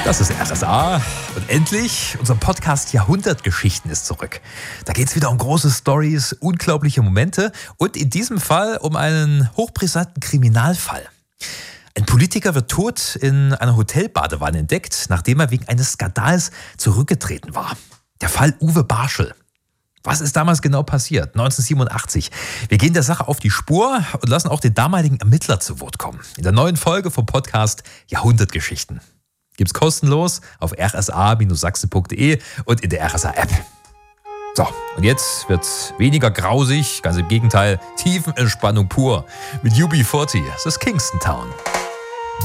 Das ist RSA und endlich unser Podcast Jahrhundertgeschichten ist zurück. Da geht es wieder um große Storys, unglaubliche Momente und in diesem Fall um einen hochbrisanten Kriminalfall. Ein Politiker wird tot in einer Hotelbadewanne entdeckt, nachdem er wegen eines Skandals zurückgetreten war. Der Fall Uwe Barschel. Was ist damals genau passiert? 1987. Wir gehen der Sache auf die Spur und lassen auch den damaligen Ermittler zu Wort kommen. In der neuen Folge vom Podcast Jahrhundertgeschichten. Gibt's kostenlos auf rsa-sachsen.de und in der RSA-App. So, und jetzt wird's weniger grausig, ganz im Gegenteil, Tiefenentspannung pur. Mit UB40, das ist Kingston Town.